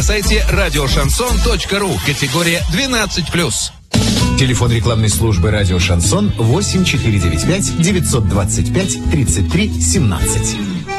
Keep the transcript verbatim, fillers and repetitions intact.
на сайте радио шансон точка ру. Категория двенадцать плюс. Телефон рекламной службы «Радио Шансон» восемь четыре девять пять девятьсот двадцать пять тридцать три семнадцать.